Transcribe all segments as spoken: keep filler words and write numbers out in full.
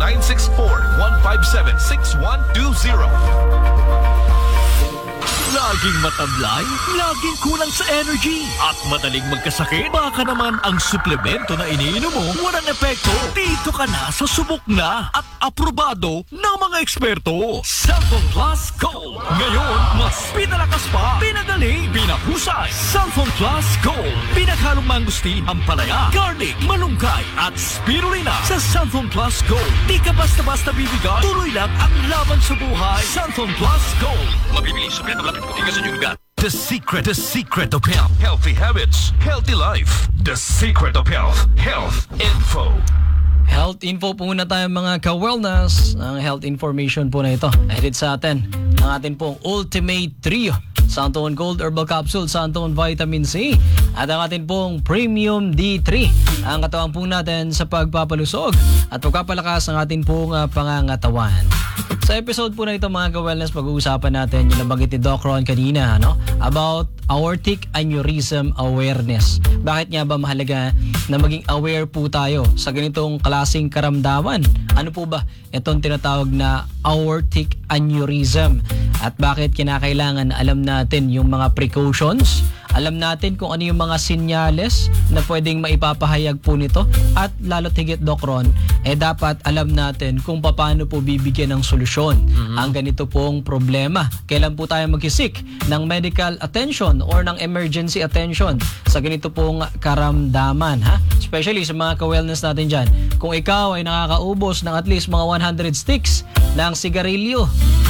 nine six four, one five seven, six one two zero. Laging matablay, laging kulang sa energy, at madaling magkasakit. Baka naman ang suplemento na iniinom mo walang epekto. Dito ka na sa subok na at aprobado ng mga eksperto. Cellphone Plus Gold. Ngayon, mas pinalakas pa, pinadali, pinahusay. Cellphone Plus Gold. Pinaghalong mangustin, ampalaya, garlic, malunggay, at spirulina. Sa Cellphone Plus Gold, di ka basta-basta bibigay. Tuloy lang ang laban sa buhay. Cellphone Plus Gold. Mabibili sa suplemento malapit puti ka sa iyong gat. The secret, the secret of health. Healthy habits, healthy life. The secret of health. Health info. Health info po muna tayo mga ka-wellness. Ang health information po na ito ay hit sa atin ng atin pong Ultimate Trio. Santon Gold Herbal Capsule, Santon Vitamin C, at ang atin pong Premium D three. Ang katawan po natin sa pagpapalusog at pagpapalakas ng atin pong uh, pangangatawan. Sa episode po na ito mga ka-wellness, pag-uusapan natin yung nabanggit ni Doc Ron kanina, no? About aortic aneurysm awareness. Bakit nga ba mahalaga na maging aware po tayo sa ganitong klaseng karamdaman? Ano po ba itong tinatawag na aortic aneurysm? At bakit kinakailangan alam natin yung mga precautions? Alam natin kung ano yung mga sinyales na pwedeng maipapahayag po nito, at lalo't higit Doc Ron, eh dapat alam natin kung paano po bibigyan ng solusyon mm-hmm. ang ganito pong problema. Kailan po tayo mag-seek ng medical attention or ng emergency attention sa ganito pong karamdaman, ha? Especially sa mga ka-wellness natin dyan. Kung ikaw ay nakakaubos ng at least mga one hundred sticks ng sigarilyo,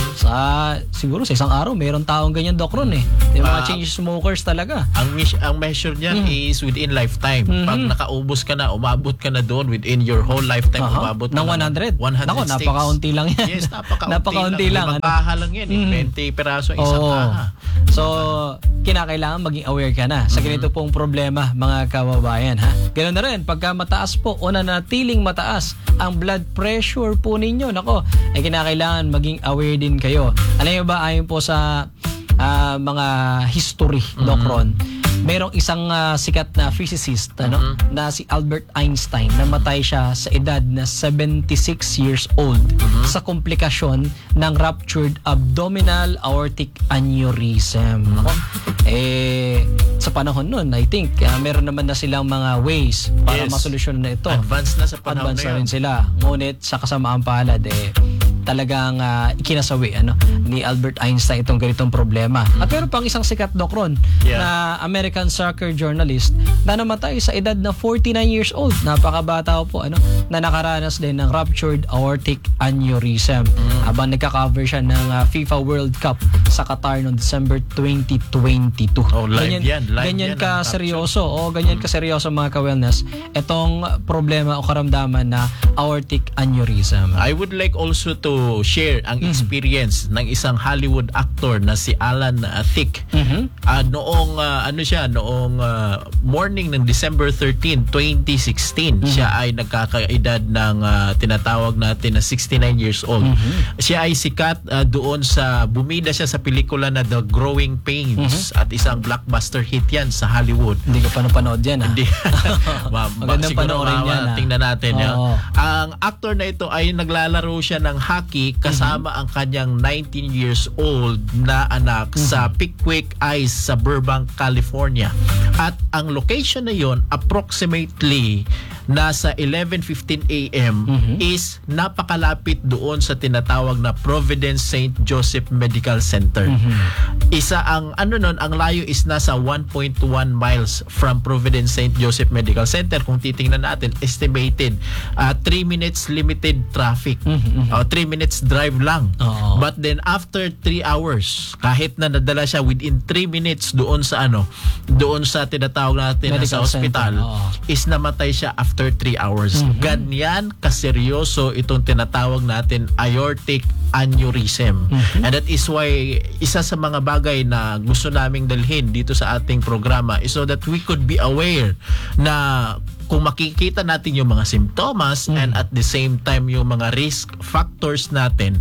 sa siguro sa isang araw mayroon taong ganyan Doc Ron eh. Yung mga uh, change smokers talaga. Ang mis- ang measure niyan mm. is within lifetime. Mm-hmm. Pag nakaubos ka na, umabot ka na doon within your whole lifetime, uh-huh. umabot ka ng one hundred. one hundred Nako, sticks. napakaunti lang yan. Yes, napakaunti, napakaunti lang. lang. Kaha lang yan, mm-hmm. twenty peraso ang isang oh. kaha. So, kinakailangan maging aware ka na sa ganito pong problema mga kababayan, ha? Ganoon na rin, pagka mataas po o nanatiling mataas ang blood pressure po ninyo, nako, ay kinakailangan maging aware din kayo. Alam niyo ba, ayon po sa uh, mga history, Doc Ron, merong isang uh, sikat na physicist ano, mm-hmm. na si Albert Einstein. Namatay siya sa edad na seventy-six years old mm-hmm. sa komplikasyon ng ruptured abdominal aortic aneurysm. Mm-hmm. Eh, sa panahon nun, I think, uh, meron naman na silang mga ways para yes. masolusyon na ito. Advance na sa panahon Advance na yun. na rin sila. Ngunit sa kasamaang palad, eh, talagang uh, ikinasawi ano, ni Albert Einstein itong ganitong problema. Mm-hmm. At meron pang isang sikat Doc Ron yeah. na American soccer journalist na namatay sa edad na forty-nine years old. Napakabata po ano, na nakaranas din ng ruptured aortic aneurysm. Mm-hmm. Habang nagka-cover siya ng uh, FIFA World Cup sa Qatar noong December twenty twenty-two. Oh, live ganyan, yan. Live ganyan yan ka seryoso. O ganyan ka seryoso mga ka-wellness itong problema o karamdaman na aortic aneurysm. I would like also to share ang experience mm-hmm. ng isang Hollywood actor na si Alan uh, Thicke. Mm-hmm. Uh, noong uh, ano siya, noong uh, morning ng December thirteenth, twenty sixteen, mm-hmm. siya ay nagkakaedad ng uh, tinatawag natin na sixty-nine years old. Mm-hmm. Siya ay sikat uh, doon sa bumida siya sa pelikula na The Growing Pains mm-hmm. at isang blockbuster hit yan sa Hollywood. Hindi ka pa napanood yan, ha? Hindi. ma- ma- siguro ma- tingnan natin. Oh. Ang actor na ito ay naglalaro siya ng hockey kasama mm-hmm. ang kanyang nineteen years old na anak mm-hmm. sa Pickwick Ice sa Burbank, California. At ang location na yon approximately nasa eleven fifteen a m mm-hmm. is napakalapit doon sa tinatawag na Providence Saint Joseph Medical Center. Mm-hmm. Isa ang ano nun, ang layo is nasa one point one miles from Providence Saint Joseph Medical Center. Kung titingnan natin, estimated uh, three minutes limited traffic. Mm-hmm. Uh, three minutes drive lang. Oh. But then after three hours, kahit na nadala siya within three minutes doon sa ano, doon sa tinatawag natin na sa hospital, oh. is namatay siya after three hours. Mm-hmm. Ganyan kaseryoso itong tinatawag natin aortic aneurysm. Mm-hmm. And that is why isa sa mga bagay na gusto naming dalhin dito sa ating programa is so that we could be aware na kung makikita natin yung mga simptomas mm. and at the same time yung mga risk factors natin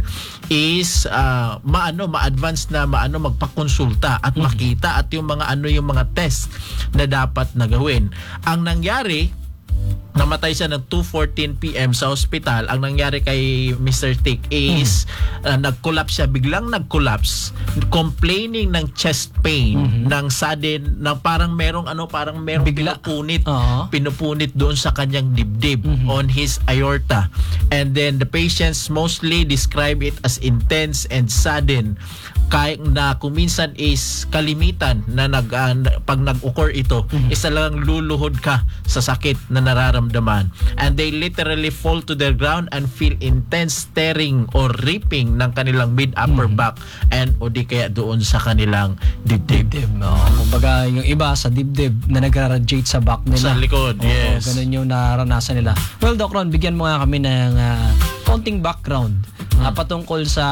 is uh, maano ma-advance na maano magpakonsulta at mm. makita at yung mga ano yung mga test na dapat na gawin. Ang nangyari namatay siya ng two fourteen p m sa ospital. Ang nangyari kay Mister Tick is mm-hmm. uh, nag-collapse siya, biglang nag-collapse, complaining ng chest pain, mm-hmm. ng sudden, ng parang merong ano, parang merong Bigla. pinupunit, Uh-huh. pinupunit doon sa kanyang dibdib, mm-hmm. on his aorta. And then the patients mostly describe it as intense and sudden, kaya na kuminsan is kalimitan na nag uh, pag nag-occur ito, mm-hmm. is talagang luluhod ka sa sakit na nararamdaman, and they literally fall to the ground and feel intense tearing or ripping ng kanilang mid upper mm-hmm. back and o di kaya doon sa kanilang dibdib. Dibdib, oh. Kumbaga yung iba sa dibdib na nagra-radiate sa back nila. Sa likod, Oo, yes. Ganun yung naranasan nila. Well, Doc Ron, bigyan mo nga kami ng uh, konting background mm-hmm. uh, patungkol sa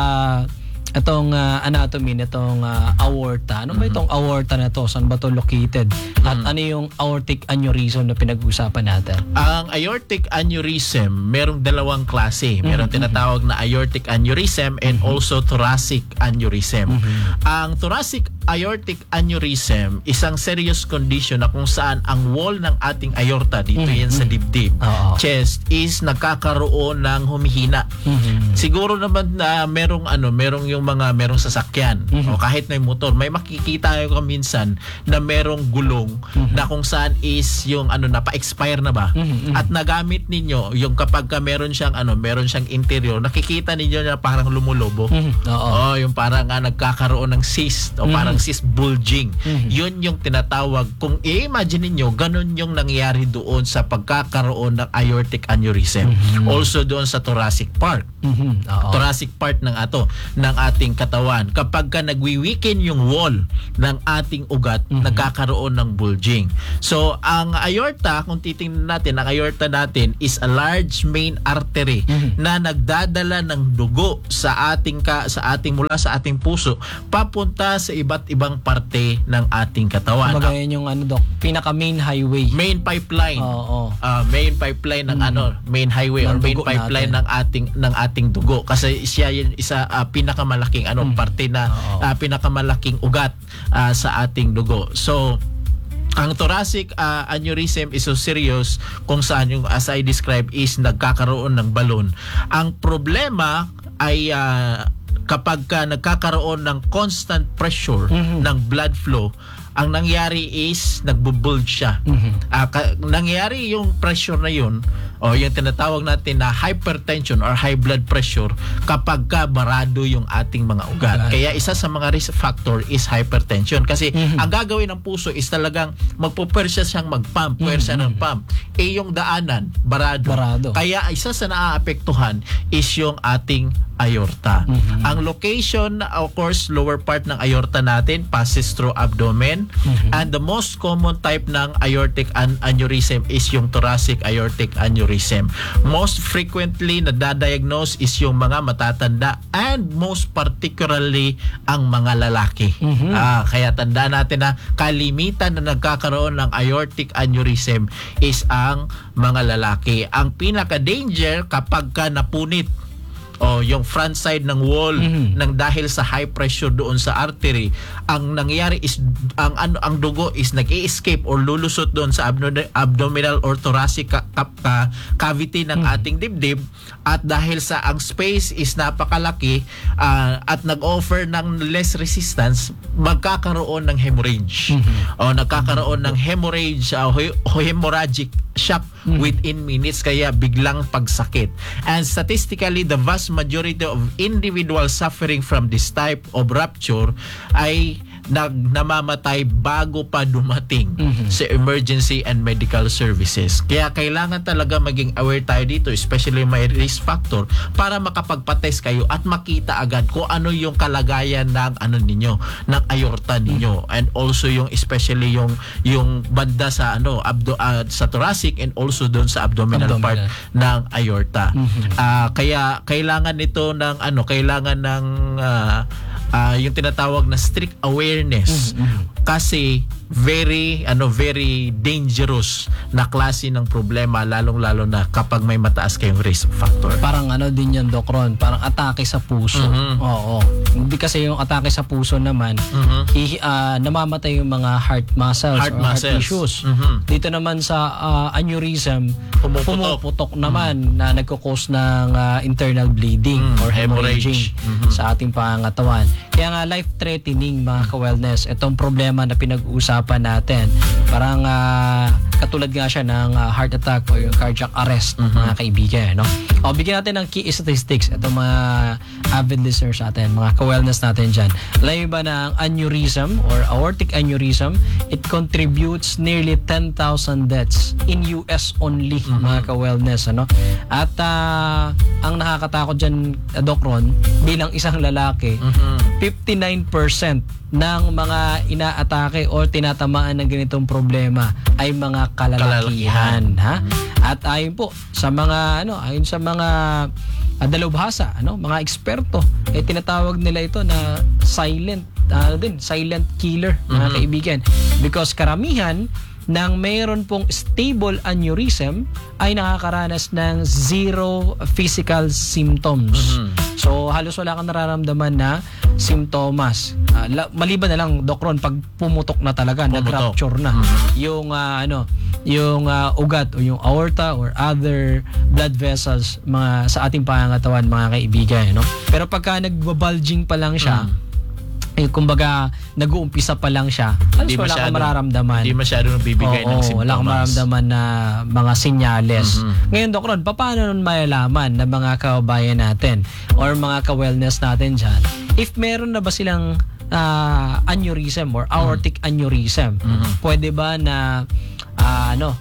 itong uh, anatomy nitong uh, aorta. Ano ba itong aorta na to? Saan ba to located? At Mm. ano yung aortic aneurysm na pinag-uusapan natin? Ang aortic aneurysm, merong dalawang klase. Merong Mm-hmm. tinatawag na aortic aneurysm and mm-hmm. also thoracic aneurysm. Mm-hmm. Ang thoracic aortic aneurysm, isang serious condition na kung saan ang wall ng ating aorta, dito Mm-hmm. yan sa dibdib, Oo. chest, is nagkakaroon ng humihina. Mm-hmm. Siguro naman na merong ano, merong yung mga merong sasakyan Mm-hmm. o kahit may motor, may makikita kayo minsan na merong gulong Mm-hmm. na kung saan is yung ano na pa-expire na ba, Mm-hmm. at nagamit ninyo yung kapag ka meron siyang ano, meron siyang interior, nakikita ninyo na parang lumulobo. Mm-hmm. Oo. Oh, yung parang ah, nagkakaroon ng cyst o parang cyst bulging. Mm-hmm. Yun yung tinatawag. Kung i-imagine niyo, ganun yung nangyari doon sa pagkakaroon ng aortic aneurysm. Mm-hmm. Also doon sa thoracic part. Mm-hmm. Oo. Thoracic part ng ato ng ating katawan. Kapag ka nagwi-weaken yung wall ng ating ugat, Mm-hmm. nagkakaroon ng bulging. So, ang aorta, kung titingnan natin, ang aorta natin is a large main artery Mm-hmm. na nagdadala ng dugo sa ating ka, sa ating mula sa ating puso papunta sa iba't ibang parte ng ating katawan. Kumbaga yun yung ano, Doc, pinaka main highway. Main pipeline. Oo. Ah, main pipeline ng ano, main highway or Ng main dugo pipeline natin. ng ating ng ating dugo, kasi siya yung isa ah, pinakamalaking ano parte na Oo. ah, pinakamalaking ugat ah, sa ating dugo. So ang thoracic uh, aneurysm is so serious kung saan yung, as I described, is nagkakaroon ng balon. Ang problema ay uh, kapag ka nagkakaroon ng constant pressure Mm-hmm. ng blood flow, ang nangyari is nagbubulge siya. Mm-hmm. Ah, ka- nangyari yung pressure na yun, o yung tinatawag natin na hypertension or high blood pressure, kapag ka barado yung ating mga ugat. Ugat. Kaya isa sa mga risk factor is hypertension. Kasi Mhm. ang gagawin ng puso is talagang magpupersa siyang mag-pump, puwersa ng pump. Eh yung daanan, barado. Barado. Kaya isa sa naaapektuhan is yung ating aorta. Mhm. Ang location, of course, lower part ng aorta natin passes through abdomen. Mhm. And the most common type ng aortic an- aneurysm is yung thoracic aortic aneurysm. Most frequently nadadiagnose is yung mga matatanda and most particularly ang mga lalaki. Mhm. Ah, kaya tandaan natin na kalimitan na nagkakaroon ng aortic aneurysm is ang mga lalaki. Ang pinaka-danger kapag ka napunit o yung front side ng wall Mhm. ng dahil sa high pressure doon sa artery, ang nangyayari is ang ano ang dugo is nag-i-escape or lulusot doon sa abdo- abdominal or thoracic ca- ca- ca- cavity ng ating dibdib, at dahil sa ang space is napakalaki ah, at nag-offer ng less resistance, magkakaroon ng hemorrhage o nagkakaroon ng hemorrhage o he- hemorrhagic shock within minutes, kaya biglang pagsakit. And statistically, the vast majority of individuals suffering from this type of rupture ay nag namamatay bago pa dumating Mhm. sa emergency and medical services. Kaya kailangan talaga maging aware tayo dito, especially may risk factor, para makapagpa-test kayo at makita agad kung ano yung kalagayan ng ano ninyo, ng aorta ninyo, and also yung especially yung yung banda sa ano abdo ah, sa thoracic and also doon sa abdominal, Abdominal. part ng aorta. Mhm. Ah, kaya kailangan nito ng ano, kailangan ng ah, ah, yung tinatawag na strict awareness kasi very ano very dangerous na klase ng problema, lalong-lalo na kapag may mataas kayong risk factor. Parang ano din yan, Doc Ron, parang atake sa puso. Mhm. Oo. Hindi kasi yung atake sa puso naman, Mhm. i- ah, namamatay yung mga heart muscles Heart or muscles. heart tissues. Mhm. Dito naman sa ah, aneurysm, Pumuputok. pumuputok naman na nagkukos ng ah, internal bleeding Mm, or hemorrhaging hemorrhage. Mhm. sa ating pangangatawan. Kaya nga life-threatening mga ka-wellness, itong problema na pinag-uusapan natin. Parang ah, katulad nga siya ng ah, heart attack o yung cardiac arrest, mga kaibigan. No? O, bigyan natin ng key statistics. Ito mga avid listeners natin, mga ka-wellness natin dyan. Alam niyo ba na ang aneurysm or aortic aneurysm, it contributes nearly ten thousand deaths in U S only, mga ka-wellness. Ano? At ah, ang nakakatakot dyan, uh, Doc Ron, bilang isang lalaki, fifty-nine percent ng mga inaatake o tinatamaan ng ganitong problema ay mga kalalakihan, ha? At ayon po sa mga ano, ayon sa mga uh, dalubhasa, ano, mga eksperto, eh tinatawag nila ito na silent ano din, silent killer, mga kaibigan, because karamihan nang mayroon pong stable aneurysm ay nakakaranas ng zero physical symptoms. So halos wala kang nararamdaman na simptomas. Uh, la- maliban na lang, Doc Ron, pag pumutok na talaga, Pumutok. nag-rupture na yung uh, ano, yung uh, ugat o yung aorta or other blood vessels mga sa ating pangangatawan, mga kaibigan, no? Pero pagka nagba-bulging pa lang siya, eh, kumbaga nag-uumpisa pa lang siya, halos Hindi wala kang masyado- mararamdaman. Hindi masyado nagbibigay ng Oo, simptomas. wala kang maramdaman na mga senyales. Ngayon, Doc Ron, paano nun malalaman ng mga kababayan natin or mga ka-wellness natin dyan, if meron na ba silang ah, aneurysm or aortic aneurysm, pwede ba na ah, ano,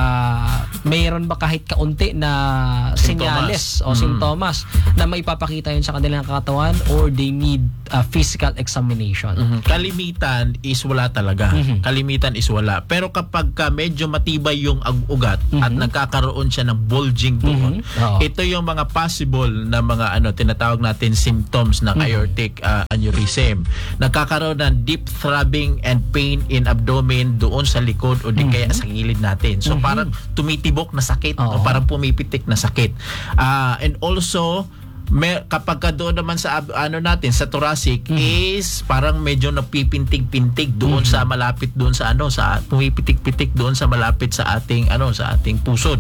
ah, mayroon ba kahit kaunti na senyales o simptomas na maipapakita yun sa kanilang katawan, or they need a physical examination? Mhm. Kalimitan is wala talaga. Kalimitan is wala. Pero kapag ka medyo matibay yung ag- ugat at nagkakaroon siya ng bulging doon, Mhm. Oo. ito yung mga possible na mga ano tinatawag natin symptoms ng aortic uh, aneurysm. Nagkakaroon ng deep throbbing and pain in abdomen doon sa likod o di kaya sa gilid natin. So parang tumitibok na sakit Oo. o parang pumipitik na sakit. Ah, and also Mer, kapag ka doon naman sa ab- ano natin sa thoracic is parang medyo napipintig-pintig doon sa malapit doon sa ano sa pumipitik-pitik doon sa malapit sa ating ano sa ating pusod.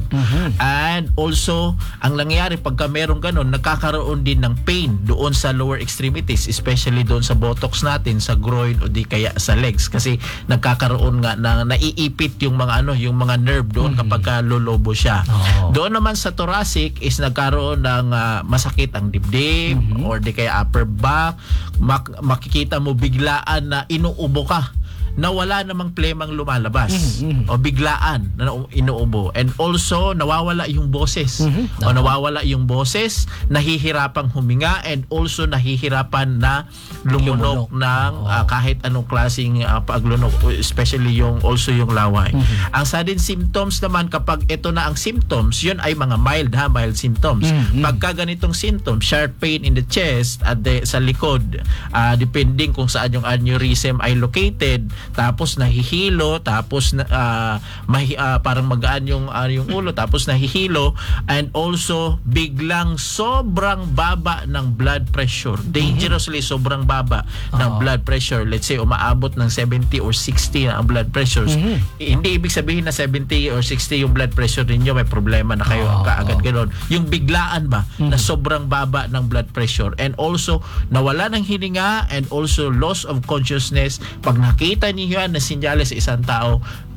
And also ang nangyayari pagka meron ganun, nagkakaroon din ng pain doon sa lower extremities, especially doon sa buttocks natin, sa groin o di kaya sa legs, kasi nagkakaroon nga na naiipit yung mga ano yung mga nerve doon kapag ka lolobo siya. Oo. Doon naman sa thoracic is nagkaroon ng ah, masakit ang dibdib or di kaya upper back, mak- makikita mo biglaan na inuubo ka na wala namang plemang lumalabas o biglaan na nau- inuubo, and also nawawala yung boses o nawawala yung boses, nahihirapang huminga, and also nahihirapan na lumunok, Lumunok. ng ah, kahit anong klaseng ah, paglunok, especially yung also yung laway. Ang sudden symptoms naman, kapag ito na ang symptoms, yun ay mga mild ha, mild symptoms. Pagka ganitong symptoms, sharp pain in the chest at the, sa likod, ah, depending kung saan yung aneurysm ay located, tapos nahihilo, tapos na, ah, mahi, ah, parang magaan yung, ah, yung ulo, tapos nahihilo, and also biglang sobrang baba ng blood pressure, dangerously sobrang baba ng blood pressure. Let's say umaabot ng seventy or sixty na ang blood pressures. Hindi ibig sabihin na seventy or sixty yung blood pressure ninyo, may problema na kayo Oo. kaagad ganoon. Yung biglaan ba na sobrang baba ng blood pressure, and also nawala ng hininga, and also loss of consciousness. Pag nakita niyo yan na sinyales sa isang tao,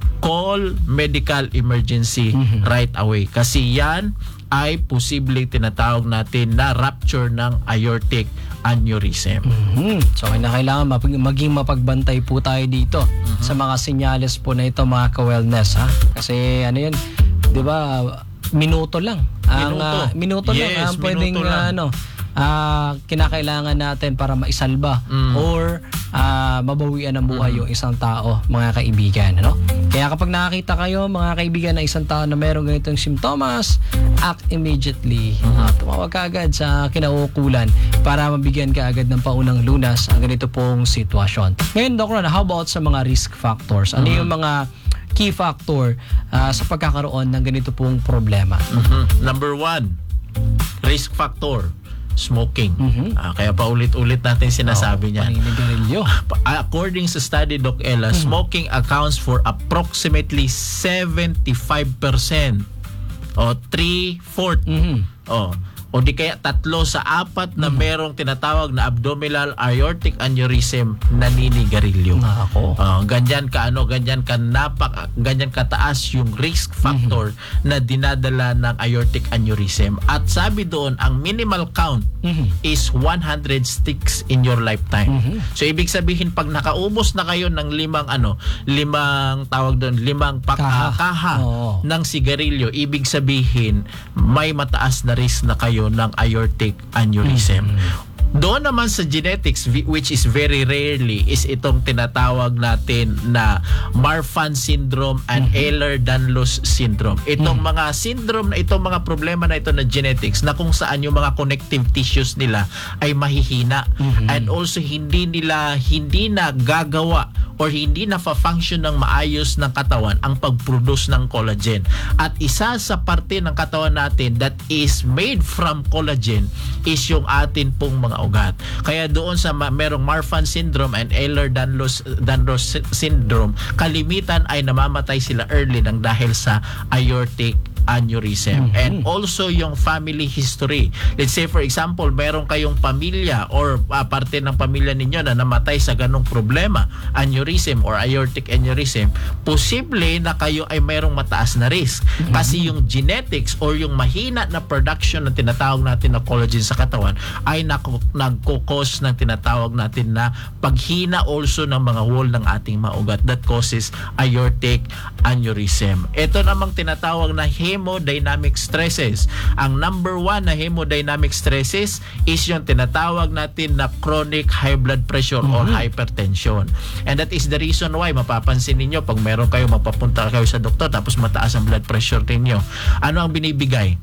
call medical emergency right away, kasi yan ay posibleng tinatawag natin na rupture ng aortic aneurysm. Hmm. So kailangan mapag- maging mapagbantay po tayo dito sa mga senyales po na ito, mga ka-wellness, ha? Kasi ano yun, 'di ba? Minuto lang. Ang Minuto. ah, minuto lang Yes, ang pwedeng minuto lang. ah, ano ah, kinakailangan natin para maisalba or ah, mabawian ng buhay yung isang tao, mga kaibigan, ano? Kaya kapag nakakita kayo, mga kaibigan, na isang tao na meron ganitong simptomas, act immediately. Uh, tumawag ka agad sa kinauukulan para mabigyan ka agad ng paunang lunas ang ganito pong sitwasyon. Ngayon, Doc Ron, how about sa mga risk factors? Ano yung mga key factor uh, sa pagkakaroon ng ganito pong problema? Mm-hmm. Number one, risk factor, smoking. Mm-hmm. Uh, kaya paulit-ulit natin sinasabi oh, niyan. Paninigarilyo. According sa study, Doc Ella, mm-hmm. smoking accounts for approximately seventy-five percent o three-fourths. Mm-hmm. Oh, o di kaya tatlo sa apat na merong tinatawag na abdominal aortic aneurysm naninigarilyo. Ako. Uh, ganyan ka ano, ganyan ka napak, ganyan kataas yung risk factor mm-hmm. na dinadala ng aortic aneurysm. At sabi doon, ang minimal count mm-hmm. is one hundred sticks in your lifetime. Mm-hmm. So ibig sabihin, pag nakaubos na kayo ng limang ano, limang tawag doon, limang pak, kaha, kaha oh. ng sigarilyo, ibig sabihin may mataas na risk na kayo ng aortic aneurysm. Mm-hmm. Doon naman sa genetics, which is very rarely, is itong tinatawag natin na Marfan syndrome and mm-hmm. Ehlers-Danlos syndrome. Itong mm-hmm. mga syndrome na itong mga problema na ito na genetics, na kung saan yung mga connective tissues nila ay mahihina mm-hmm. and also hindi nila hindi na gagawa or hindi na fa-function ng maayos ng katawan ang pag-produce ng collagen. At isa sa parte ng katawan natin that is made from collagen is yung atin pong mga ugat. Kaya doon sa ma- merong Marfan syndrome and Ehlers-Danlos Danlos syndrome, kalimitan ay namamatay sila early nang dahil sa aortic aneurysm. Mm-hmm. And also yung family history. Let's say for example, meron kayong pamilya or uh, parte ng pamilya ninyo na namatay sa ganong problema, aneurysm or aortic aneurysm, posible na kayo ay merong mataas na risk. Mm-hmm. Kasi yung genetics or yung mahina na production na tinatawag natin na collagen sa katawan ay nagkukos ng tinatawag natin na paghina also ng mga wall ng ating mga ugat that causes aortic aneurysm. Ito namang tinatawag na hemodynamic stresses. Ang number one na hemodynamic stresses is yung tinatawag natin na chronic high blood pressure mm-hmm. or hypertension. And that is the reason why mapapansin ninyo pag meron kayo, mapapunta kayo sa doktor tapos mataas ang blood pressure ninyo. Ano ang binibigay?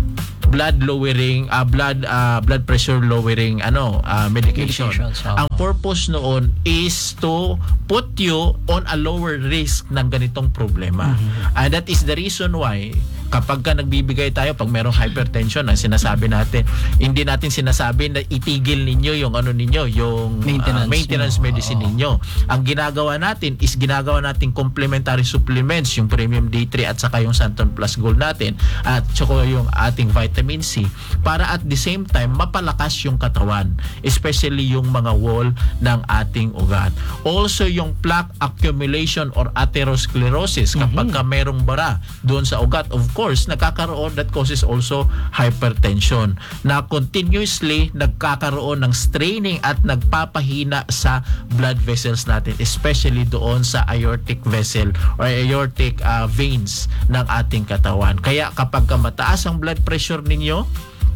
Blood lowering uh, blood uh, blood pressure lowering ano uh, medication. Oh. Ang purpose noon is to put you on a lower risk ng ganitong problema. Mm-hmm. And that is the reason why kapag ka nagbibigay tayo, pag merong hypertension, ang sinasabi natin, hindi natin sinasabi na itigil ninyo yung ano ninyo, yung maintenance, uh, maintenance no. medicine oh. ninyo. Ang ginagawa natin is ginagawa natin complementary supplements, yung Premium D three at saka yung Santon Plus Gold natin at saka yung ating vitamin C para at the same time mapalakas yung katawan, especially yung mga wall ng ating ugat. Also yung plaque accumulation or atherosclerosis, kapag mm-hmm. ka merong bara doon sa ugat, of course nagkakaroon, that causes also hypertension na continuously nagkakaroon ng straining at nagpapahina sa blood vessels natin, especially doon sa aortic vessel or aortic uh, veins ng ating katawan. Kaya kapag ka mataas ang blood pressure ninyo,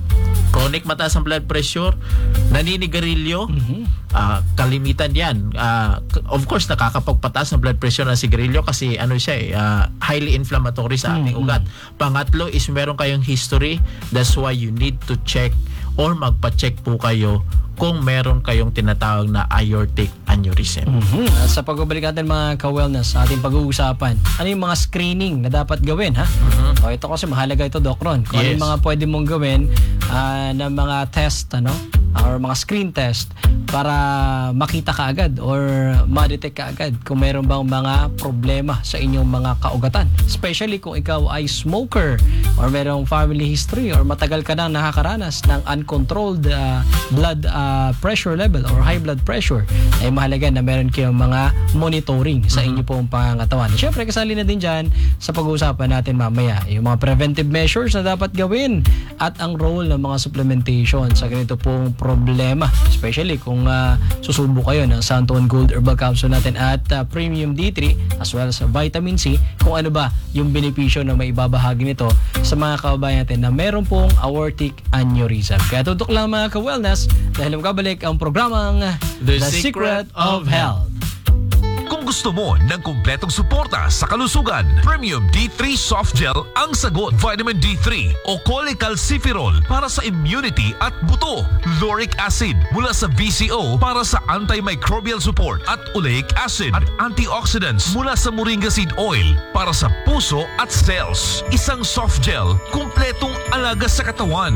chronic mataas ang blood pressure, naninigarilyo, mm-hmm. uh, kalimitan yan. Uh, of course, nakakapagpataas ng blood pressure ng sigarilyo kasi ano siya eh, uh, highly inflammatory sa ating mm-hmm. ugat. Pangatlo is meron kayong history, that's why you need to check or magpa-check po kayo kung meron kayong tinatawag na aortic aneurysm. Mm-hmm. At sa pagbabalik natin mga ka-wellness, sa ating pag-uusapan, ano yung mga screening na dapat gawin, ha? Mm-hmm. O, ito kasi mahalaga ito, Doc Ron. Kung yes. ano yung mga pwede mong gawin uh, na mga test, ano? Or mga screen test para makita ka agad or ma-detect ka agad kung meron bang mga problema sa inyong mga kaugatan. Especially kung ikaw ay smoker or merong family history or matagal ka nang nakakaranas ng uncontrolled uh, blood uh, pressure level or high blood pressure, ay mahalaga na meron kayong mga monitoring sa inyo pong pangangatawan. Siyempre, kasali na din dyan sa pag-uusapan natin mamaya yung mga preventive measures na dapat gawin at ang role ng mga supplementation sa ganito pong problema, especially kung uh, susubo kayo ng Santon Gold Herbal Capsule natin at uh, Premium D three as well as Vitamin C, kung ano ba yung benepisyo na may ibabahagi nito sa mga kababayan natin na meron pong aortic aneurysm. Kaya tutok lang mga ka-wellness dahil magkabalik ang programang The, The Secret, Secret of Health. Kung Kung gusto mo ng kumpletong suporta sa kalusugan, Premium D three Soft Gel ang sagot. Vitamin D three o cholecalciferol para sa immunity at buto. Lauric acid mula sa V C O para sa antimicrobial support at oleic acid at antioxidants mula sa moringa seed oil para sa puso at cells. Isang soft gel, kumpletong alaga sa katawan.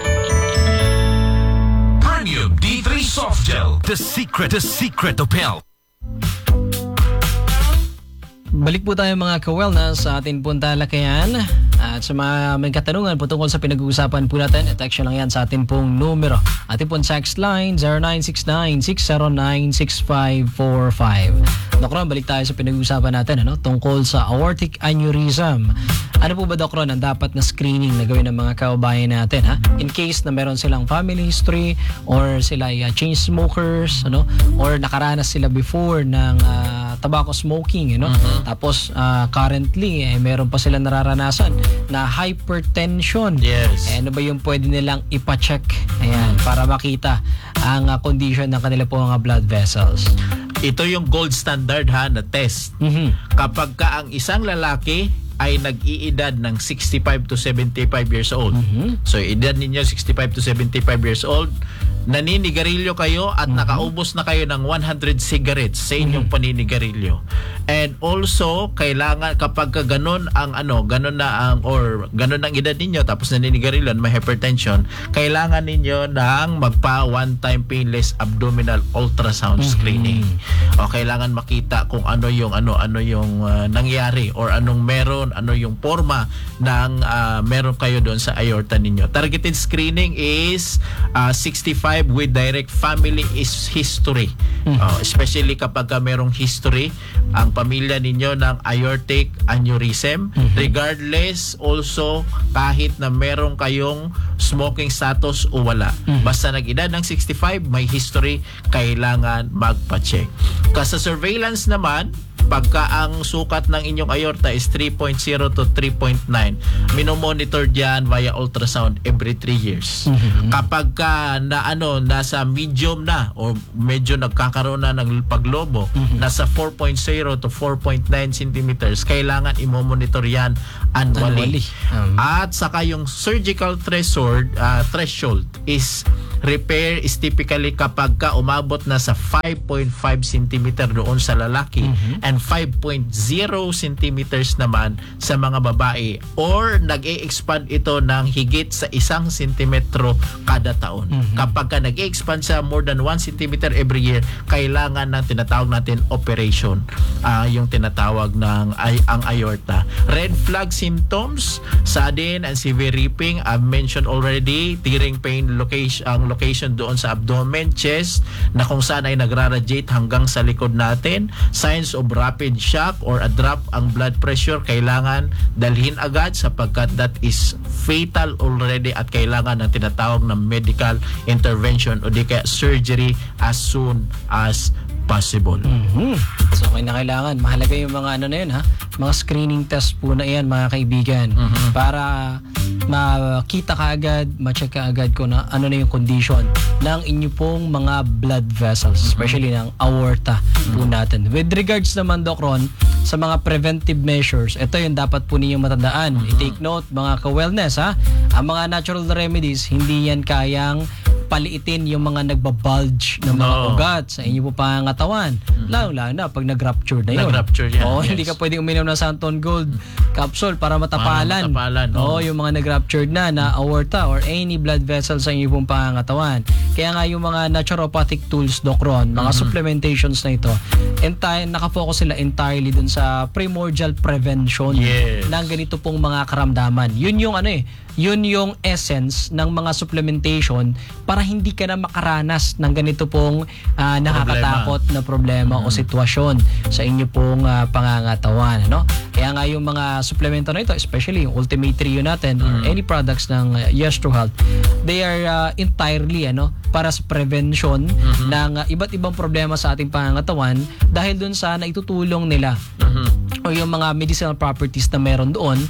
Premium D three Soft Gel. The secret, the secret of health. Balik po tayo mga ka-wellness sa ating pong talakayan. At sa mga may katanungan po tungkol sa pinag-uusapan po natin, i-text lang yan sa ating pong numero. Ating pong text line zero nine six nine, six zero nine, six five four five. Doc Ron, balik tayo sa pinag-uusapan natin ano, tungkol sa aortic aneurysm. Ano po ba, Doc Ron, ang dapat na screening na gawin ng mga kababayan natin ha? In case na meron silang family history or sila ay uh, chain smokers, ano, or nakaranas sila before ng uh, tobacco smoking, you know? Uh-huh. Tapos uh, currently eh, meron pa sila nararanasan na hypertension. Yes. Eh, ano ba yung pwede nilang ipa-check? Ayan, para makita ang uh, condition ng kanila po mga blood vessels. Ito yung gold standard ha na test. Mm-hmm. Kapag ka ang isang lalaki ay nag-iedad ng sixty-five to seventy-five years old. Mm-hmm. So, edad ninyo sixty-five to seventy-five years old, naninigarilyo kayo at mm-hmm. nakaubos na kayo ng one hundred cigarettes sa inyong mm-hmm. paninigarilyo. And also, kailangan kapag ka ganun ang ano, ganun na ang or ganun ang edad ninyo tapos naninigarilyo, may hypertension, kailangan ninyo ng magpa one-time painless abdominal ultrasound mm-hmm. screening. O kailangan makita kung ano yung ano ano yung uh, nangyari or anong meron, ano yung forma ng uh, meron kayo doon sa aorta ninyo. Targeted screening is uh, sixty-five with direct family is history. Mm-hmm. Uh, especially kapag ka merong history ang pamilya ninyo ng aortic aneurysm. Mm-hmm. Regardless also kahit na meron kayong smoking status o wala. Mm-hmm. Basta nag-edad ng sixty-five, may history, kailangan magpa-check. Kasi sa surveillance naman, pagka ang sukat ng inyong aorta is three point zero to three point nine, minomonitor diyan via ultrasound every three years. Mm-hmm. Kapag ka na ano nasa medium na o medyo nagkakaroon na ng paglobo, mm-hmm. nasa four point zero to four point nine centimeters, kailangan imomonitor yan annually. Um, At saka yung surgical threshold uh, threshold is repair is typically kapag ka umabot na sa five point five centimeter doon sa lalaki, mm-hmm. and five point zero centimeters naman sa mga babae, or nag-e-expand ito ng higit sa isang sentimetro kada taon. Mm-hmm. Kapag ka nag-e-expand sa more than one centimeter every year, kailangan ng tinatawag natin operation, uh, yung tinatawag ng ay, ang aorta. Red flag symptoms, sudden and severe ripping, I've mentioned already, tearing pain location, ang location doon sa abdomen, chest, na kung saan ay nagra-radiate hanggang sa likod natin. Signs of rapid shock or a drop ang blood pressure, kailangan dalhin agad sapagkat that is fatal already at kailangan ng tinatawag na medical intervention o di kaya surgery as soon as possible. Mm-hmm. So, okay na kailangan. Mahalaga yung mga ano na yun, ha? Mga screening test po na yan, mga kaibigan. Mm-hmm. Para makita ka agad, ma-check ka agad kung na, ano na yung condition ng inyo pong mga blood vessels, especially ng aorta mm-hmm. po natin. With regards naman, Doc Ron, sa mga preventive measures, ito yung dapat po ninyong matandaan. Mm-hmm. I-take note, mga ka-wellness, ha? Ang mga natural remedies, hindi yan kayang paliitin yung mga nagbabulge ng mga no. ugat sa inyo po pangatawan. Mm-hmm. Lalo-lalo na pag nag-rupture na yun. Nag-rupture yan. Oo, yes. Hindi ka pwedeng uminom ng Santon Gold capsule para matapalan. Para matapalan. Oo, yung mga nag-ruptured na na aorta or any blood vessel sa inyo pong pangatawan. Kaya nga yung mga naturopathic tools, Doc Ron, mga mm-hmm. supplementations na ito, entire, nakafocus sila entirely dun sa primordial prevention yes. ng ganito pong mga karamdaman. Yun yung ano eh, yun yung essence ng mga supplementation para hindi ka na makaranas ng ganito pong uh, nakakatakot problema. na problema mm-hmm. o sitwasyon sa inyo pong uh, pangangatawan, ano? Kaya nga yung mga suplemento na ito, especially yung Ultimate Trio natin mm-hmm. or any products ng uh, Yes to Health, they are uh, entirely ano para sa prevention mm-hmm. ng uh, iba't ibang problema sa ating pangangatawan dahil dun sa naitutulong nila mm-hmm. o yung mga medicinal properties na meron doon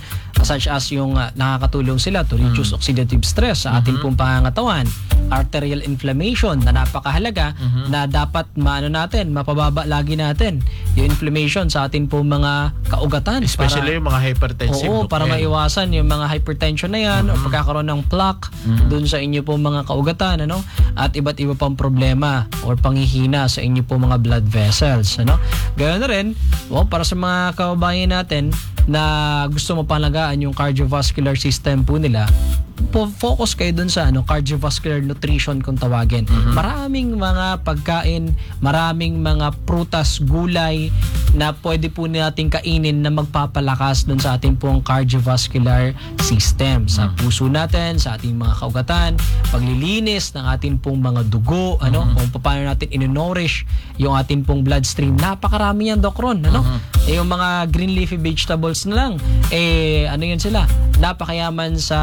such as yung uh, nakakatulong sila to reduce mm. oxidative stress sa ating mm-hmm. pong pangangatawan, arterial inflammation na napakahalaga mm-hmm. na dapat maano natin, mapababa lagi natin yung inflammation sa ating pong mga kaugatan. Especially para, yung mga hypertensive. Oo, para maiwasan yung mga hypertension na yan mm-hmm. o pagkakaroon ng plaque mm-hmm. dun sa inyo pong mga kaugatan, ano? At iba't iba pang problema or panghihina sa inyo pong mga blood vessels, ano? Ganoon na rin, oh, para sa mga kababayan natin na gusto mapalagaan yung cardiovascular system po nila, po focus kayo dun sa ano cardiovascular nutrition kung tawagin. Mm-hmm. Maraming mga pagkain, maraming mga prutas, gulay na pwede po nating kainin na magpapalakas dun sa ating pong cardiovascular system, sa mm-hmm. puso natin, sa ating mga kaugatan, paglilinis ng ating pong mga dugo, ano, mm-hmm. kung paano natin inonourish yung ating pong bloodstream. Napakarami yan, Doc Ron, ano? Mm-hmm. Eh, yung mga green leafy vegetables na lang, eh ano yun sila? Napakayaman sa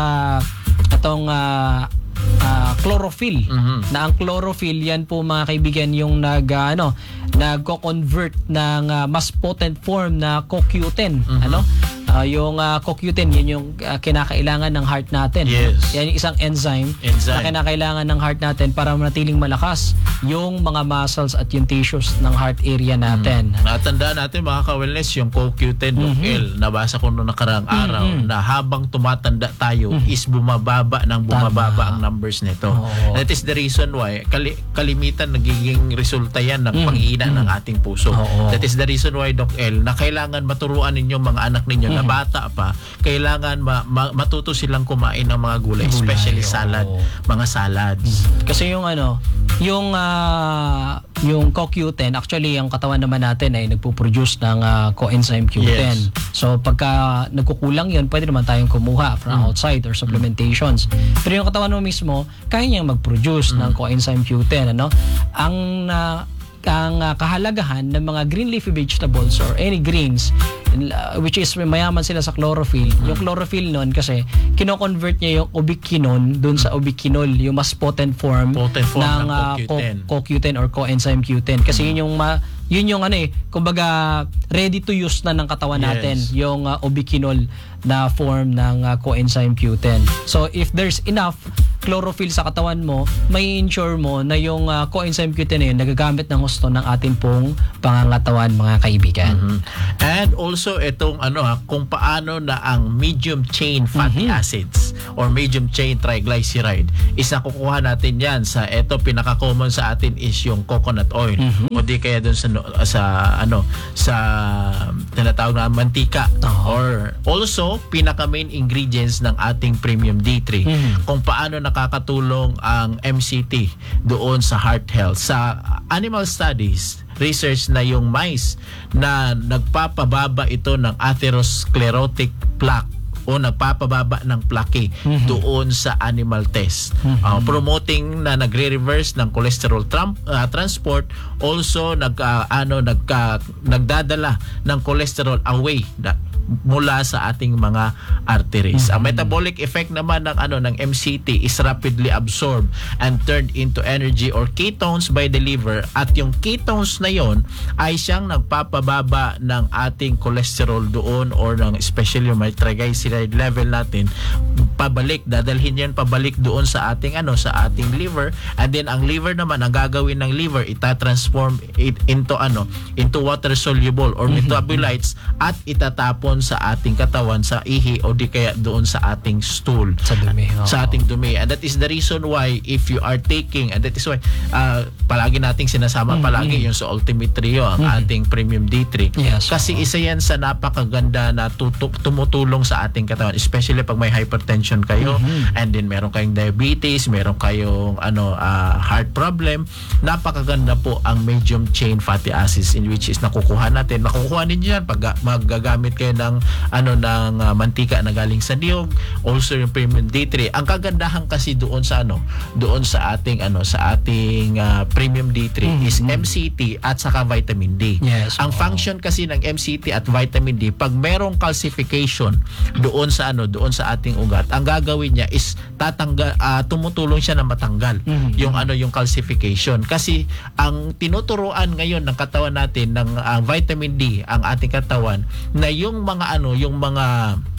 atong uh, uh, chlorophyll. Mm-hmm. Na ang chlorophyll yan po mga kaibigan yung nag uh, ano nagko-convert ng uh, mas potent form na C O Q ten. Mm-hmm. Ano? Uh, yung uh, C O Q ten, yun yung uh, kinakailangan ng heart natin. Yes. Yan yung isang enzyme, enzyme na kinakailangan ng heart natin para manatiling malakas yung mga muscles at yung tissues ng heart area natin. Mm-hmm. Natandaan natin mga ka-wellness yung C O Q ten, mm-hmm. L, nabasa ko noong nakaraang mm-hmm. araw na habang tumatanda tayo mm-hmm. is bumababa ng bumababa Tama. Ang numbers nito. Oh. That is the reason why kali- kalimitan nagiging resulta yan ng mm-hmm. panghihina mm-hmm. ng ating puso. Oh. That is the reason why, Doc L, na kailangan maturuan ninyo mga anak ninyo mm-hmm. na bata pa, kailangan ma- ma- matuto silang kumain ng mga gulay, gulay especially oh. salad, mga salads. Kasi yung ano, yung uh, yung C O Q ten, actually ang katawan naman natin ay nagpo-produce ng uh, coenzyme Q ten. Yes. So pagka nagkukulang yun, pwede naman tayong kumuha from mm. outside or supplementations. Pero yung katawan mo mismo, kaya niyang mag-produce mm. ng coenzyme Q ten, ano? Ang uh, ang uh, kahalagahan ng mga green leafy vegetables or any greens, uh, which is mayaman sila sa chlorophyll. Mm. Yung chlorophyll nun kasi kino-convert niya yung ubiquinone dun sa ubiquinol, yung mas potent form, potent form ng, ng uh, C O Q ten or coenzyme Q ten. Kasi mm. yun yung ma- yun yung ano eh, kumbaga ready to use na ng katawan natin, yes. yung uh, ubiquinol na form ng uh, coenzyme Q ten. So if there's enough chlorophyll sa katawan mo, may ensure mo na yung uh, coenzyme Q ten na yun nagagamit ng husto ng ating pong pangangatawan, mga kaibigan. Mm-hmm. And also itong ano ha, kung paano na ang medium chain fatty mm-hmm. acids or medium chain triglyceride is nakukuha natin yan sa ito, pinaka-common sa atin is yung coconut oil mm-hmm. o di kaya dun sa sa ano sa tinatawag na mantika oh. or also pinaka main ingredients ng ating premium D three mm-hmm. kung paano nakakatulong ang M C T doon sa heart health. Sa animal studies, research na yung mice na nagpapababa ito ng atherosclerotic plaque o nagpapababa ng plaque mm-hmm. doon sa animal test. Mm-hmm. Uh, promoting na nagre-reverse ng cholesterol tram- uh, transport, also nag uh, ano nag uh, nagdadala ng cholesterol away da- mula sa ating mga arteries. Mm-hmm. Ang metabolic effect naman ng ano ng M C T is rapidly absorbed and turned into energy or ketones by the liver, at yung ketones na yon ay siyang nagpapababa ng ating cholesterol doon or ng especially yung triglyceride level natin pabalik, dadalhin yan pabalik doon sa ating ano sa ating liver, and then ang liver naman ang gagawin ng liver ita-transform it into ano into water soluble or mm-hmm. metabolites at itatapon sa ating katawan sa ihi o di kaya doon sa ating stool, sa dumi, oh. sa ating dumi. And that is the reason why if you are taking, and that is why uh, palagi nating sinasama mm-hmm. palagi yung sa Ultimate Trio ang mm-hmm. ating Premium D three yes, kasi oh. isa yan sa napakaganda na tutu- tumutulong sa ating katawan, especially pag may hypertension kayo mm-hmm. and then meron kayong diabetes, meron kayong ano uh, heart problem. Napakaganda po ang medium chain fatty acids, in which is nakukuha natin, makukuha ninyo yan pag magagamit kayo ng ano ng uh, mantika na galing sa niyog, also yung Premium D three. Ang kagandahan kasi doon sa ano doon sa ating ano sa ating uh, Premium D three mm-hmm. is M C T at saka vitamin D. Yes, ang oh. function kasi ng M C T at vitamin D, pag merong calcification doon sa ano doon sa ating ugat, ang gagawin niya is tatanggal uh, tumutulong siya na matanggal mm-hmm. yung ano yung calcification. Kasi ang tinuturuan ngayon ng katawan natin ng uh, vitamin D ang ating katawan na yung mga ano yung mga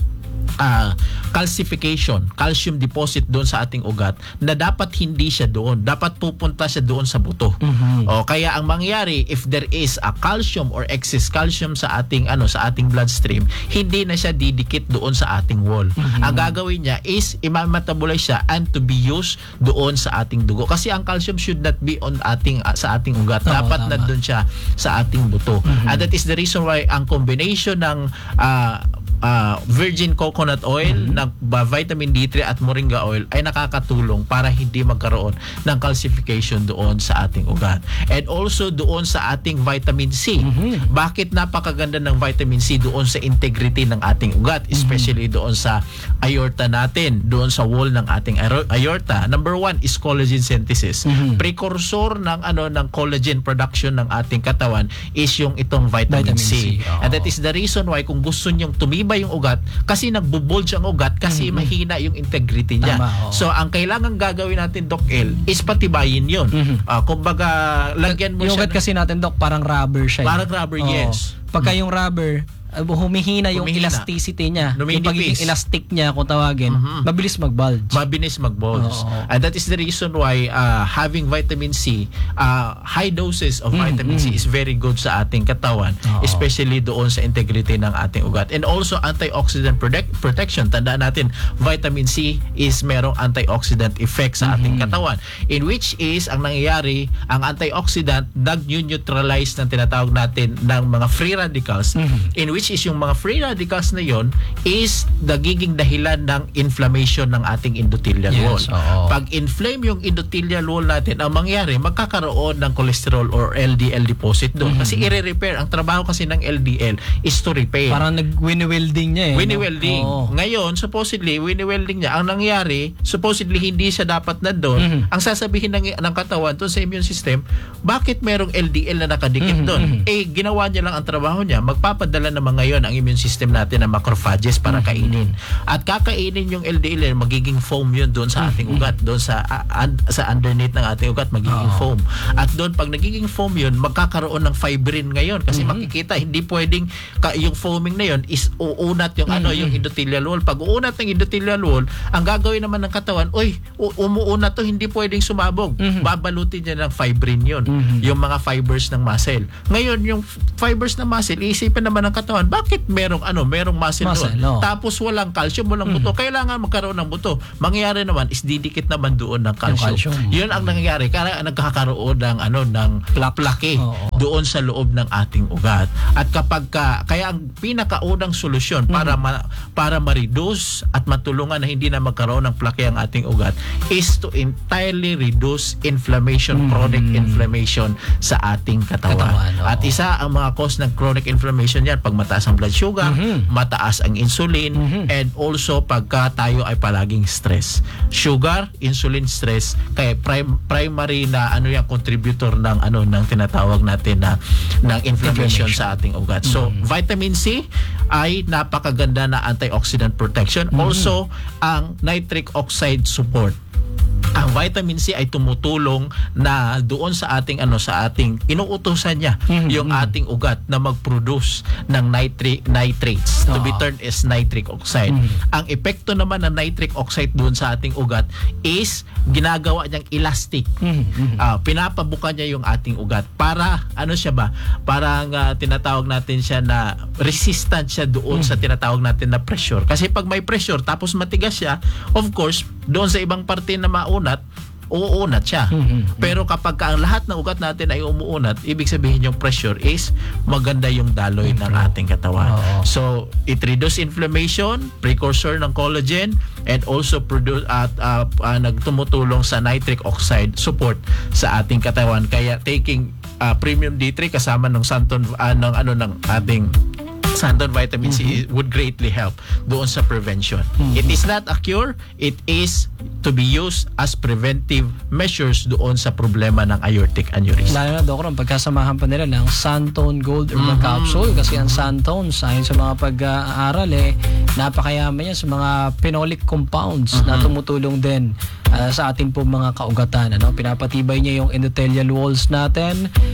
uh, calcification, calcium deposit doon sa ating ugat na dapat hindi siya doon. Dapat pupunta siya doon sa buto. Mhm. O kaya ang mangyari, if there is a calcium or excess calcium sa ating ano sa ating bloodstream, hindi na siya didikit doon sa ating wall. Mhm. Ang gagawin niya is i-metabolize siya and to be used doon sa ating dugo. Kasi ang calcium should not be on ating uh, sa ating ugat. Oo, Dapat tama. nandun siya sa ating buto. Mhm. And that is the reason why ang combination ng uh, uh, virgin coconut oil, Mhm. ng ba- vitamin D three at moringa oil ay nakakatulong para hindi magkaroon ng calcification doon sa ating ugat. And also doon sa ating vitamin C. Mhm. Bakit napakaganda ng vitamin C doon sa integrity ng ating ugat, especially doon sa aorta natin, doon sa wall ng ating aor- aorta. Number one is collagen synthesis. Mhm. Precursor ng ano ng collagen production ng ating katawan is yung itong vitamin, Vitamin C. C, oo. And that is the reason why kung gusto nyong tumibay yung ugat, kasi nagbubulge ang ugat kasi Mhm. mahina yung integrity niya. Tama, oo. So ang kailangan gagawin natin, Doc El, is patibayin yun. Mhm. Ah, kumbaga lagyan mo Yung siya ugat ng- kasi natin, Doc, parang rubber siya. eh. Parang rubber, Oo. yes. Pagka yung rubber, uh, humihina yung Humihina. elasticity niya. Yung Numinipis. pagiging elastic niya, kung tawagin, Mhm. mabilis mag-bulge. Mabilis mag-bulge. Oo. And that is the reason why uh, having vitamin C, uh, high doses of Mm, vitamin C mm. is very good sa ating katawan, Oo. especially doon sa integrity ng ating ugat. And also antioxidant protect- protection. Tandaan natin, vitamin C is merong antioxidant effect sa ating Mhm. katawan. In which is, ang nangyayari, ang antioxidant nag-neutralize ng tinatawag natin ng mga free radicals, Mhm. in which is yung mga free radicals na yon is nagiging dahilan ng inflammation ng ating endothelial Yes, wall. oo. Pag inflame yung endothelial wall natin, ang mangyari, magkakaroon ng cholesterol or L D L deposit doon. Mhm. Kasi i-repair. Ang trabaho kasi ng L D L is to repair. Parang nag-wini-welding niya eh. Winnie no? welding. Oo. Ngayon, supposedly, winnie welding niya. Ang nangyari, supposedly hindi siya dapat nandun. Mhm. Ang sasabihin ng, ng katawan doon sa immune system, bakit merong L D L na nakadikit Mhm, doon? mhm. Eh, ginawa niya lang ang trabaho niya. Magpapadala naman ngayon ang immune system natin ng macrophages para Mhm. kainin. At kakainin yung L D L, magiging foam yun doon sa ating Mhm. ugat. Doon sa, uh, un- sa underneath ng ating ugat, magiging Oo. foam. At doon, pag nagiging foam yun, magkakaroon ng fibrin ngayon. Kasi Mhm. makikita, hindi pwedeng ka, yung foaming na yun is uunat yung ano, Mhm. yung endothelial wall. Pag uunat ng endothelial wall, ang gagawin naman ng katawan, oy, u- umuunat to, hindi pwedeng sumabog. Mhm. Babalutin niya ng fibrin yun. Mhm. Yung mga fibers ng muscle. Ngayon, yung f- fibers ng muscle, iisipin naman ng katawan, bakit merong ano, merong muscle, Muscle, doon? no. Tapos walang calcium, walang buto. Kailangan magkaroon ng buto. Mangyayari naman is didikit naman doon ng calcium. calcium. Yun ang nangyayari. Kaya nagkakaroon ng ano, ng plaque Oo. doon sa loob ng ating ugat. At kapag ka, kaya ang pinakaunang solusyon para ma, para ma-reduce at matulungan na hindi na magkaroon ng plaque ang ating ugat is to entirely reduce inflammation, Mhm. chronic inflammation sa ating katawan. Katawan, oo. At isa ang mga cause ng chronic inflammation yan, pag mataas ang blood sugar, Mhm. mataas ang insulin, Mhm. and also pagka tayo ay palaging stress. Sugar, insulin, stress, kaya prim- primary na ano yung contributor ng ano ng tinatawag natin na ng inflammation, Inflammation. sa ating ugat. So, Mhm. vitamin C ay napakaganda na antioxidant protection. Mhm. Also, ang nitric oxide support. Ang vitamin C ay tumutulong na doon sa ating ano sa ating inuutusan niya Mhm. yung ating ugat na mag-produce ng nitric nitrates to be Oo. turned as nitric oxide. Mhm. Ang epekto naman ng nitric oxide doon sa ating ugat is ginagawa niyang elastic. Mhm. Mhm. Ah, pinapabuka niya yung ating ugat para ano siya ba? Parang ah, tinatawag natin siya na resistant siya doon sa tinatawag natin na pressure. Kasi pag may pressure tapos matigas siya, of course, doon sa ibang parte na maunat, uuunat siya. Mhm. Pero kapag ka ang lahat ng ugat natin ay umuunat, ibig sabihin yung pressure is maganda yung daloy ng ating katawan. Oo. So, it reduce inflammation, precursor ng collagen, and also produce at uh, uh, nagtumutulong sa nitric oxide support sa ating katawan. Kaya taking uh, premium D three kasama ng Santon uh, ng ano ng ating Santon vitamin C would greatly help doon sa prevention. Mhm. It is not a cure, it is to be used as preventive measures doon sa problema ng aortic aneurysm. Lalo na, Doc Ron, pagkasamahan pa nila ng Santone Gold Herbal Mhm. Capsule kasi ang Santone, ayon sa mga pag-aaral eh, napakayaman niya sa mga phenolic compounds na tumutulong din ah, sa ating po mga kaugatan. Ano? Pinapatibay niya yung endothelial walls natin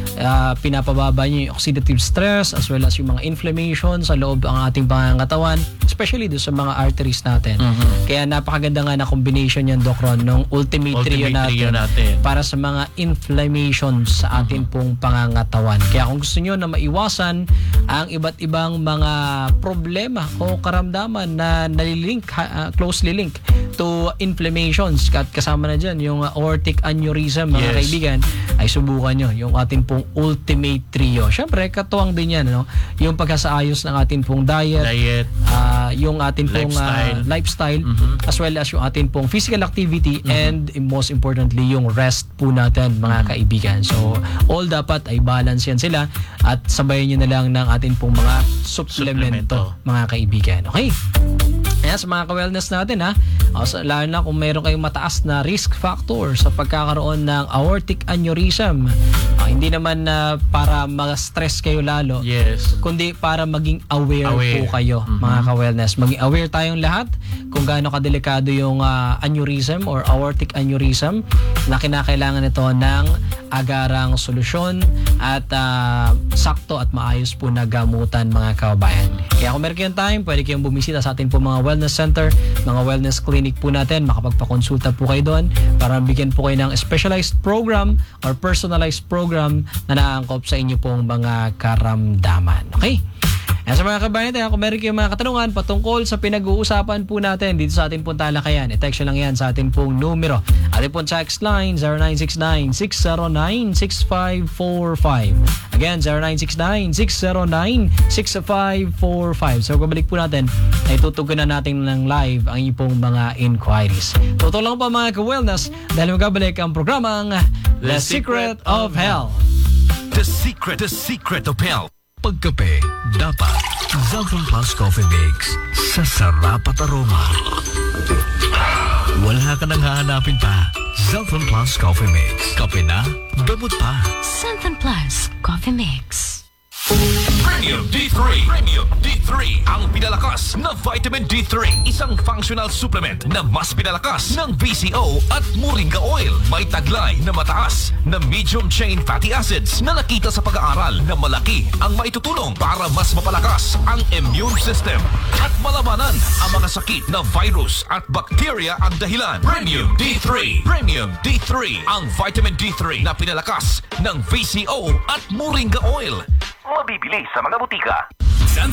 uh, pinapababa niya yung oxidative stress as well as yung mga inflammation sa loob ng ating pangangatawan, especially do sa mga arteries natin. Mm-hmm. Kaya napakaganda nga na combination yan, Doc Ron, ng Ultimate, Ultimate Trio natin, Trio natin para sa mga inflammation sa atin mm-hmm. pong pangangatawan. Kaya kung gusto nyo na maiwasan ang iba't ibang mga problema o karamdaman na nalilink, uh, closely link to inflammations, at kasama na dyan yung uh, aortic aneurysm, mga yes. kaibigan, ay subukan nyo yung ating pong Ultimate Trio. Siyempre, katuwang din yan, no? Yung pagkasaayos ng ating pong diet, diet uh, yung ating pong lifestyle, uh, lifestyle mm-hmm. as well as yung ating pong physical activity mm-hmm. and most importantly, yung rest po natin, mga mm-hmm. kaibigan. So, all dapat ay balance yan sila at sabayan nyo na lang ng ating pong mga suplemento, suplemento. mga kaibigan. Okay? Ayan, sa mga ka-wellness natin, ha? O, so, lalo na kung mayroon kayong mataas na risk factor sa pagkakaroon ng aortic aneurysm. Uh, hindi naman uh, para ma-stress kayo lalo, yes. kundi para maging aware, aware. po kayo, mm-hmm. mga ka-wellness. Maging aware tayong lahat kung gaano kadelikado yung uh, aneurysm or aortic aneurysm na kinakailangan ito ng agarang solusyon at uh, sakto at maayos po na gamutan, mga kababayan. Kaya kung meron kayong time, pwede kayong bumisita sa ating po mga wellness center, mga wellness clinic po natin, makapagpakonsulta po kayo doon para bigyan po kayo ng specialized program or personalized program na naangkop sa inyo pong mga karamdaman. Okay? Yan sa mga kabayan natin, kung meron kayong mga katanungan patungkol sa pinag-uusapan po natin dito sa ating pong talakayan, i-text lang yan sa ating pong numero. Ating pong text line zero nine six nine, six zero nine, six five four five. Again, zero nine six nine, six zero nine, six five four five. So, pabalik po natin, ay tutugunan natin ng live ang inyong pong mga inquiries. Totoo lang pa, mga ka-wellness, dahil magabalik ang programang The Secret of Health. The Secret, The Secret of Health. Pagkape, dapat Zaltron Plus Coffee Mix sa sarap at aroma. Wala ka nang hahanapin pa. Zaltron Plus Coffee Mix. Kape na, gamot pa. Zaltron Plus Coffee Mix. Premium D three. Premium D three. Ang pinalakas na vitamin D three. Isang functional supplement na mas pinalakas ng B C O at Moringa Oil. May taglay na mataas na medium chain fatty acids na nakita sa pag-aaral na malaki ang maitutulong para mas mapalakas ang immune system at malabanan ang mga sakit na virus at bacteria ang dahilan. Premium D three. Premium D three. Ang vitamin D three na pinalakas ng B C O at Moringa Oil. Mabibili sa mga butika.